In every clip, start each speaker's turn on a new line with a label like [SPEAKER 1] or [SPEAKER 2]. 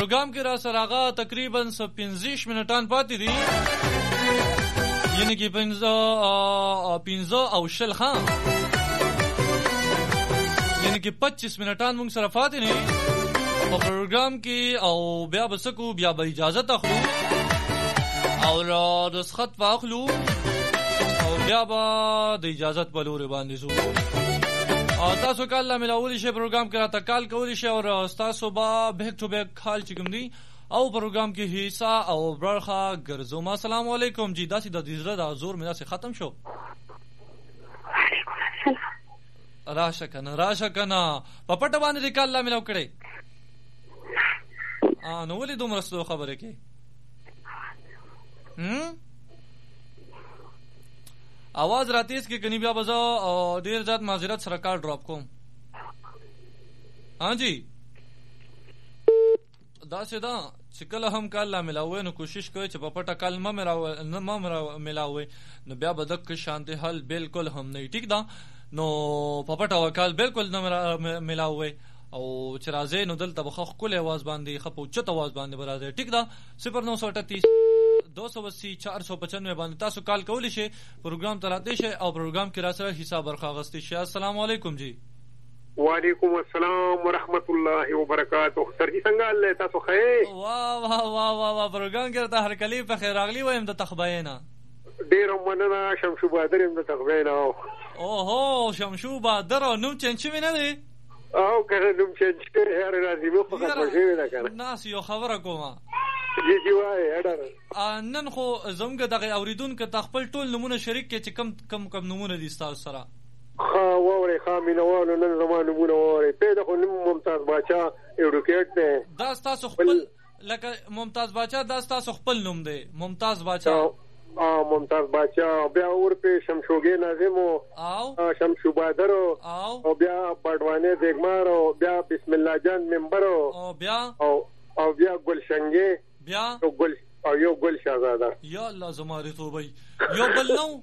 [SPEAKER 1] پروګرام کې را سره هغه تقریبا 15 منټان پاتې دي، یعنی کې 15 او شل خان، یعنی کې 25 منټان موږ سره پاتې نه په پروګرام کې، او بیا بسکو بیا به اجازه تخلو او رسخت واخلو او بیا به د اجازت په لوري باندې زو. او تاسو کله ملاولی شي پروګرام کې راته کال کولی شي او تاسو به بیک ټو بیک کال چې کوم دی او پروګرام کې حصہ او برخه ګرځوم. السلام علیکم جی، داسې د دې د زور مې داسې ختم شو. راشه کنه په پټه باندې کال لا ملاو کړي. نو ولې دومره سلو خبره کې؟ आवाज راتیس کې کني بیا بزا ډیر ځات معذرت سره کار ډراپ کوم. ها جی دا سدا چې کله هم کال لا ملاوي نو کوشش کوي چې په پټه کال ما ملاوي نو بیا بدک شانته حل بالکل هم نه ټیک دا نو په پټه وکال بالکل نه ملاوي او چې راځي نو دلته بخخ کله आवाज باندې خپو چت आवाज باندې برازه ټیک دا 0938 280 495 باندې تاسو کال کولی شئ، پروګرام تراته شئ او پروګرام کې را سره حساب برخاغستی شئ. السلام علیکم جی.
[SPEAKER 2] وعلیکم السلام ورحمت الله وبرکاته. سرجی څنګه الله تاسو خیر؟
[SPEAKER 1] واه پروګرام کې ته هر کلی په خیر راغلی وایم د تخباینا.
[SPEAKER 2] ډیر مننه شمشو بادر د تخباینا.
[SPEAKER 1] اوهو شمشو بادر نو چنچ مې نه دی
[SPEAKER 2] او کنه نوم چنچ هر راځي مو په خوشی نه کنه.
[SPEAKER 1] ناس یو خبره کومه
[SPEAKER 2] جی وای اډر
[SPEAKER 1] نن خو زموږ دغه اوریدونکو ته خپل ټول نمونه شریک کې چې کم نمونه دي تاسو سره.
[SPEAKER 2] ووري خامینوالو نن زمانه نمونه ووري پیدا خو ممتاز باچا ایډوکیټ دی.
[SPEAKER 1] دا تاسو خپل لکه ممتاز باچا دا تاسو خپل نوم دی ممتاز باچا.
[SPEAKER 2] ممتاز باچا بیا ورپه شمشوګي ناظم او شمشو بادر او بیا بډوانه دیګمار او بیا بسم الله جان ممبر
[SPEAKER 1] او
[SPEAKER 2] بیا ګلشنګي
[SPEAKER 1] بیا
[SPEAKER 2] او یو ګل شاهزاده.
[SPEAKER 1] یا الله زماره توبه یو بل نو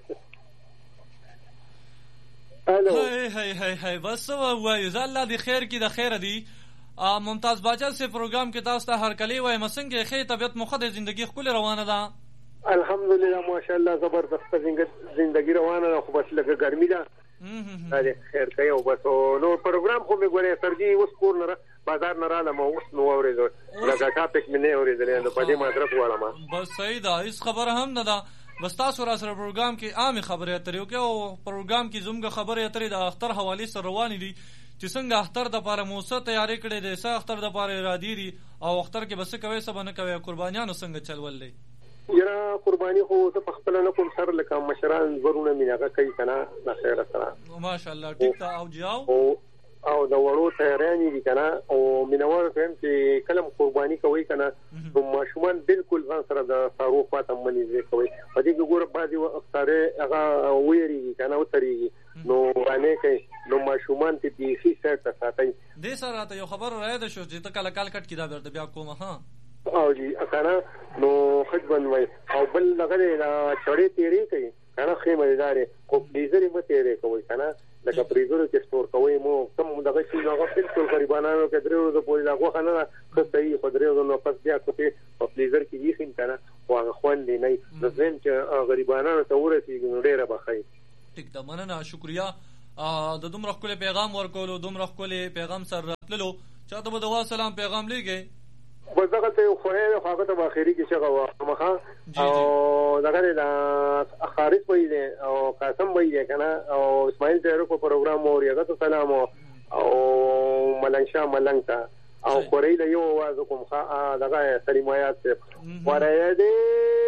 [SPEAKER 2] الو
[SPEAKER 1] هی بس وای زله دی خیر کی د خیر دی. ممتاز باچا سے پروگرام کې تاسو ته هر کلی وای مسنګ خیر طبيعت مخده زندگی خپل روانه ده
[SPEAKER 2] الحمدلله ماشاءالله زبردست زندگی روانه ده، خو بس لکه ګرمي ده. خیر کوي او بس نو پروګرام خو مې ګورې سرجی اوس کور نه بازار نه رااله ما اوس نو اورېدل لکه ټاپک مې نه اورېدل نو په دې مدرک واله
[SPEAKER 1] بس صحیح ده هیڅ خبره هم نه ده. بس تاسو را سره پروګرام کې عام خبرې اترې کې او پروګرام کې زموږ خبرې اترې د اختر حواله سره روان دي چې څنګه اختر د لپاره موسه تیاری کړې ده، څنګه اختر د لپاره ارادي دي او اختر کې بس کوي سبا نه کوي قربانیانو څنګه چلولې.
[SPEAKER 2] یرا قربانی خو ته خپل نه کوم سر لکه مشران ورونه مینه کوي کنه نه خیر سره
[SPEAKER 1] ماشاءالله ټیک ته او جاو
[SPEAKER 2] او د وړو تیارانی دي کنه او مینوار فهم چې کلم قربانی کوي کنه نو ماشومان بالکل ځان سره د سارو فاطمه منځ کوي په دې کې ګوره بعضي اختاره هغه ویریږي کنه او تریږي نو باندې کوي نو ماشومان ته پیسي سره ساتي.
[SPEAKER 1] دې سره ته یو خبر راځي شو چې ته کله کال کټ کې دا ورته بیا کومه ها
[SPEAKER 2] او جی اکانه نو خدمت وای او بل لغه لا چړې تیری کوي کنه خیمه داري کو پلیزري مته ری کوي کنه لکه پریزرو کې سٹور کوي مو کوم دغه شي هغه بالکل غریبانو کې درو د پوری لاغه خنه خصي خدرو نو پس بیا کوي په پلیزر کې یې خین کنه واغه خوان دی نه د زم چې غریبانو ته ورسیږي نو ډیره بخای.
[SPEAKER 1] ټیک ده مننه شکریا د دومره خپل پیغام ورکولو دومره خپل پیغام سره راتللو چاته به دوا سلام پیغام لګي
[SPEAKER 2] بس دغه ته خوره خواغه ته اخیری کې څنګه مخه او دغه د خارج وای دي او قاسم وای دي کنه او اسماعیل ته کو پروګرام او یغه ته سلام او ملنګ شاه ملنګ تا او خوري له یو आवाज کوم ښه دغه سلیمایات ورای دي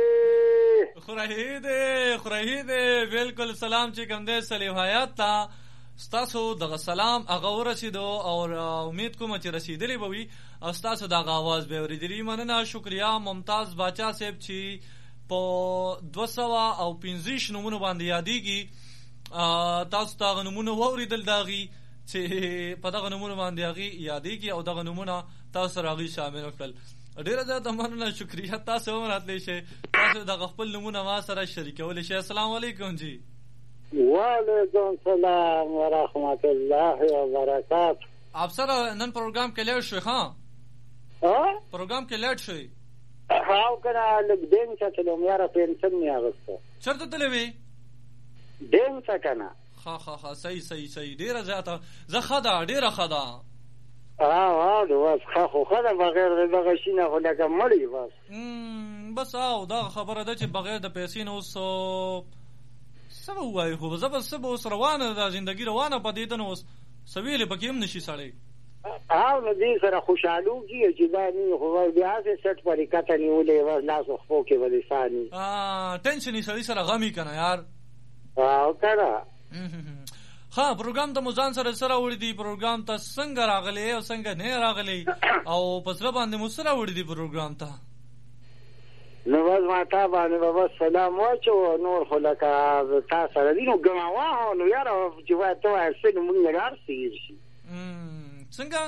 [SPEAKER 1] خورای دي بالکل سلام چې کوم دې سلیمایات تا ستاسو دغه سلام هغه ورسیدو او امید کوم چې رسیدلی به وي او ستاسو دغه आवाज به ورېدلی. مننه شکریا ممتاز باچا صاحب چې په 215 نمونه باندې یادېږي تاسو دغه نمونه وریدل داغي چې په دغه نمونه باندې هغه یادېږي او دغه نمونه تاسو راغي شامل کړل. ډیره زیاته مننه شکریا تاسو هم راتلی شئ تاسو دغه خپل نمونه ما سره شریکولی شئ. السلام علیکم جی.
[SPEAKER 3] وعلیکم السلام ورحمت الله وبرکاته.
[SPEAKER 1] آپ سره نن پروګرام کې لیر شو ها پروګرام کې لیټ شوی
[SPEAKER 3] هاو کنه لږ دین څه ته یاره پنسن نه اغسته
[SPEAKER 1] چرته تلې وی
[SPEAKER 3] دین څه کنه
[SPEAKER 1] ها صحیح ډیره زیاته زه خدا ډیره خدا
[SPEAKER 3] نو بس خو خدا بغیر دغه شي نه خو لکه مړی
[SPEAKER 1] بس دا خبره ده چې بغیر د پیسې نه اوس څه وایي خو زه بس اوس روانه ده ژوندګي روانه پدې ده نو اوس سویلې پکې هم نشي سړی
[SPEAKER 3] نو دې سره خوشحالو کیږي چې دا نه خو بیا څه سټ پرې کته نیولې و لاس خو کې ولې ثاني
[SPEAKER 1] ټینشن یې سړی سره غمي کنه یار
[SPEAKER 3] کنه
[SPEAKER 1] ها پروګرام ته مزان سره وړي دي پروګرام ته څنګه راغلي او څنګه نه راغلي او پسره باندې مسره وړي دي پروګرام ته
[SPEAKER 3] نو بس ما تا باندې بابا سلام واچو نور خو لکه تا سره دي نو ګماوه نو یاره چې وای ته وای څه موږ نه راسي شي
[SPEAKER 1] څنګه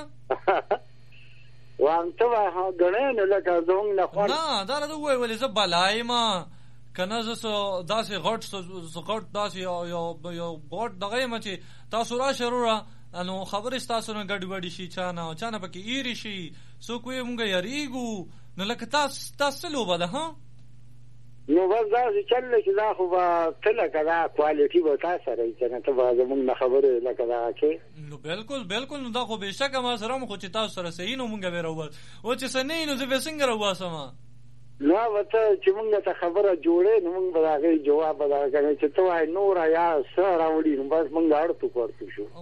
[SPEAKER 3] وان ته وای غړې نو لکه زوم نه خو
[SPEAKER 1] نه دا راته وای ولې ز بلای ما کنه زه داسې غټ داسې یو غټ دغه ما چې تاسو را شروع نو خبرې تاسو نه ګډوډي شي چانه پکې ایری شي سو کوی مونږ یریګو نو لکه تاسو لوبه ده ها
[SPEAKER 3] نو بس دا چې چې دا خو به تل کدا کوالټي به تاسو سره چې ته به زمونږ خبره لکه دا کې
[SPEAKER 1] نو بالکل نو دا خو به شک ما سره خو چې تاسو سره صحیح نو مونږ به راوړ او چې سنې نو زه به څنګه راوړم
[SPEAKER 3] نو وته چې موږ ته خبره جوړې نو موږ به هغه جواب ورکړو چې ته وای نور یا سره راوړي نو بس موږ اړتو کوو شو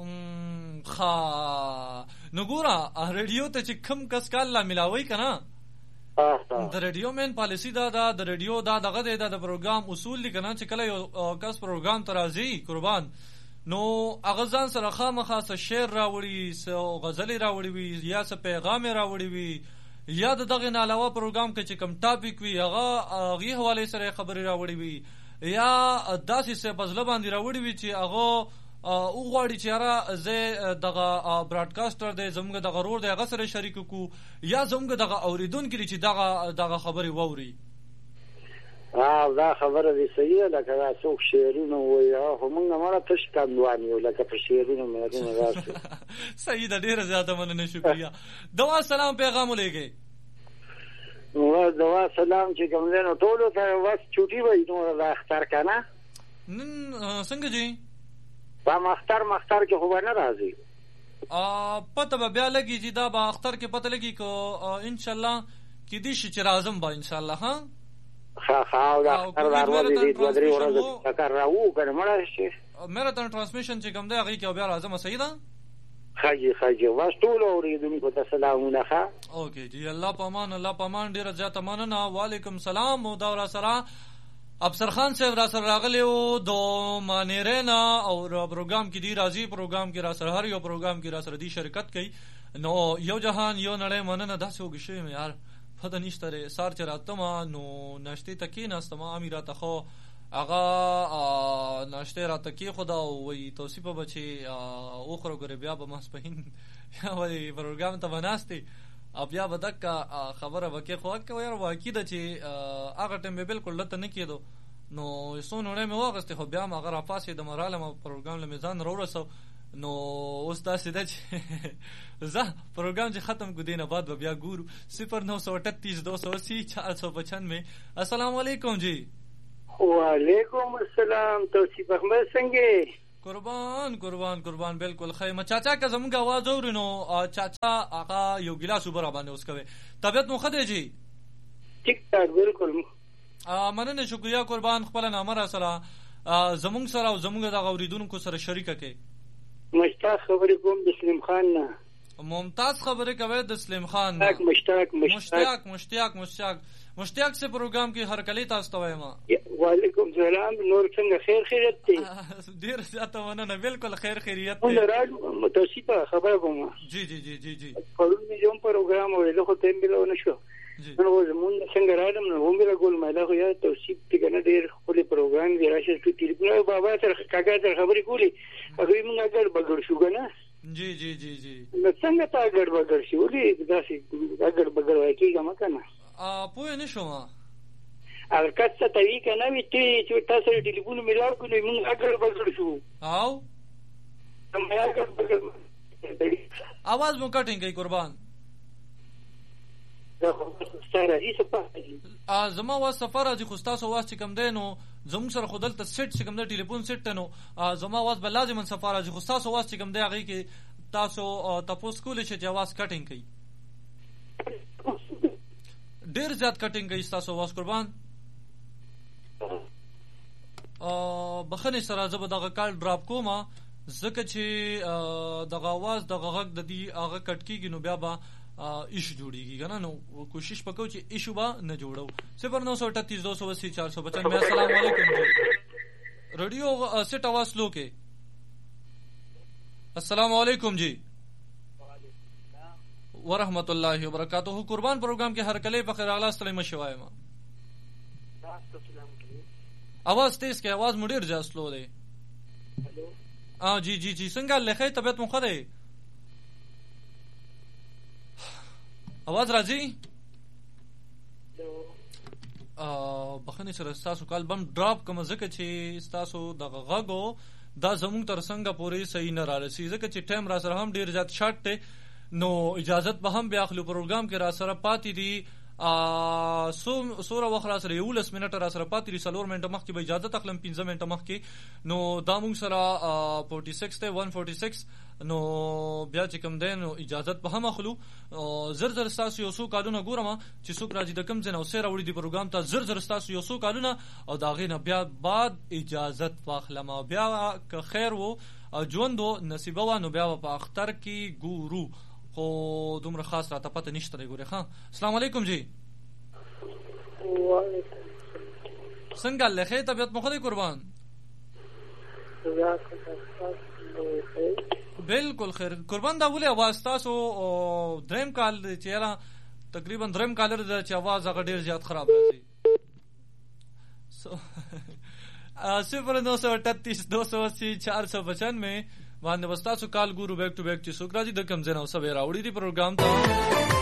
[SPEAKER 1] نو ګوره رادیو ته چې کم کس کال لا ملاوي کنه د رادیو مین پالیسی دا د رادیو دا دغه د پروګرام اصول لیکنه چې کله یو کس پروګرام ته راځي قربان نو هغه ځان سره خامخا شعر راوړي سو غزل راوړي وي یا څه پیغام راوړي وي یا دغه نه علاوه پروګرام کې چې کوم ټاپک وي هغه حواله سره خبري راوړي وي یا داسې څه بزله باندې راوړي وي چې هغه او غواړي چې را زه دغه براډکاسټر دی زموږ دغه رور دی هغه سره شریک کو یا زموږ دغه اوریدونکو چې دغه خبري ووري
[SPEAKER 3] دا خبره دی صحیح ده کله څوک شعرونه وایي هغه موږ مړه تش کاندوانیو لکه په شعرونه مې راځي
[SPEAKER 1] صحیح ده ډیره زیاته مننه شکریا دوا سلام پیغام ولېږي
[SPEAKER 3] نو دوا سلام چې کوم نه ټولو ته واس چوټي وای نو دا اختر کنه
[SPEAKER 1] نن څنګه جی
[SPEAKER 3] با مختار کې خو نه راځي
[SPEAKER 1] پته به بیا لګي چې دا با اختر کې پته لګي کو ان شاء الله کې دې شي چې راځم با ان شاء الله ها
[SPEAKER 3] دا اختر راوړي دې درې ورځې تکر راو کنه مړ شي
[SPEAKER 1] میراتون ټرانسمیشن چې کوم دی هغه کې بیا راځم صحیح ده
[SPEAKER 3] خاجي واس ټول اوریدونکو ته سلامونه ښه
[SPEAKER 1] اوکې جی الله پامان ډیره زیاته مننه وعلیکم سلام او دا سره افسر خان صاحب را سره راغلی او دو مانیرینا او پروګرام کې دی راځي پروګرام کې را سره هر یو پروګرام کې را سره دی شرکت کوي نو یو جهان یو نړۍ مننه داسې وګشي مې یار پته نشته ری سار چې راتم نو ناشته تکي ناستم امیراته خو هغه ناشته را تکي خدا وې توصیف بچي او خرو ګره بیا به مسپهین یا وې پروګرام ته وناستي بیا به دک خبره وکي خو که یار واقعي ده چې هغه ټیم به بالکل لته نه کېدو نو سونوړې مې واغسته خو بیا ما غره پاسې د مراله پروګرام له میزان ورسو نو اوس تاسو د زه پروګرام چې ختم کو دینه بعد بیا ګورو 0938 280 495 السلام علیکم جی
[SPEAKER 3] وعلیکم السلام توصیف احمد څنګه
[SPEAKER 1] قربان بالکل خیمه چاچا که زمونږ आवाज اورینو چاچا آقا یو ګلاس وبره باندې اوس کوي طبيعت مو خدای جی
[SPEAKER 3] ٹھیک ٹھاک بالکل
[SPEAKER 1] مننه شکریا قربان خپل نامه را سره زمونږ سره او زمونږ د اوریدونکو سره شریکه کې
[SPEAKER 3] مشتاق خبرې کوم د سلیم خان نه
[SPEAKER 1] ممتاز خبرې کوي د سلیم خان مشتاق سے پروګرام کې هر کلی تاسو ته وایم
[SPEAKER 3] وعلیکم السلام نور څنګه خیریت دی
[SPEAKER 1] ډیر زیاته مننه بالکل خیریت
[SPEAKER 3] دی متوسطه خبره کوم
[SPEAKER 1] جی
[SPEAKER 3] پرون می جوم پروګرام ولې خو تم بلو نشو نو زمون څنګه راځم نو هم بل ګول مله خو یا توصیف څنګه ډیر خپل پروګرام دی راشه چې ټلیفون بابا تر کاګه تر خبرې کولی هغه موږ اگر بغړ شو کنه
[SPEAKER 1] جی
[SPEAKER 3] نو څنګه تا اگر بغړ شو ولې داسې اگر بغړ وای کیږي ما کنه
[SPEAKER 1] پوه نه شوم
[SPEAKER 3] اگر کڅ ته وی کنه وی چې تاسو ټلیفون ملاو کو نو موږ اگر بغړ شو
[SPEAKER 1] او
[SPEAKER 3] ما اگر بغړ
[SPEAKER 1] आवाज مو کټینګ کوي قربان
[SPEAKER 3] دا راځي صفه
[SPEAKER 1] زما وا سفر راځي خو تاسو واس چې کم دی نو زموږ سره خودل ته سیټ چې کم دی ټلیفون سیټ ته نو زما واس به لازم سفر راځي خو تاسو واس چې کم دی هغه کې تاسو تاسو کولې چې جواز کټینګ کوي ډیر زیات کټینګ کوي تاسو واس قربان بخنه سره زب دغه کال ډراپ کومه زکه چې دغه आवाज دغه غږ د دې هغه کټ کیږي نو بیا به ایشو جوړیږي کنه نو کوشش وکړو چې ایشو با نه جوړو 0938280495 السلام علیکم रेडियो सेट आवाज स्लो के अस्सलाम वालेकुम जी वरहमतुल्लाहि वबरकातुहू कुर्बान प्रोग्राम के हर कले बखैर अगला सलाम शवाय मा आवाज तेज के आवाज मुडीर जा स्लो दे जी जी जी संगा लेखे तबियत मुखरे आवाज राजी بخنه سره تاسو کال بم ډراپ کوم ځکه چې تاسو د غغو دا زموږ تر څنګه پورې صحیح نه رارسي ځکه چې ټایم را سره هم ډیر زیات شارټ ته نو اجازه به هم بیا خپل پروګرام کې را سره پاتې دي سوره وخت را سره 11 منټه را سره پاتې دي 4 منټه مخکې به اجازه تخلم 15 منټه مخکې نو دا موږ سره 46 ته 146 نو بیا چې کوم دین نو اجازه به هم اخلو زر زر تاسو یو څو کالونه ګورم چې څوک راځي د کم ځنه او سره وړي دی پروګرام ته زر زر تاسو یو څو کالونه او دا غینه بیا بعد اجازه واخلم بیا که خیر وو ژوندو نصیب و نو بیا په اختر کې ګورو خو دومره خاص راته پته نشته دی ګوره ها السلام علیکم جی
[SPEAKER 3] وعلیکم
[SPEAKER 1] څنګه لخه طبیعت مخ دی قربان بالکل خیر قربان دا ولې आवाज تاسو دریم کال چیرې تقریبا دریم کال د چې आवाज هغه ډیر زیات خراب راځي 0938 باندې وستا سو کال ګورو بیک ټو بیک چې سوکراجي د کم زنه او سوي راوړي دی پروګرام ته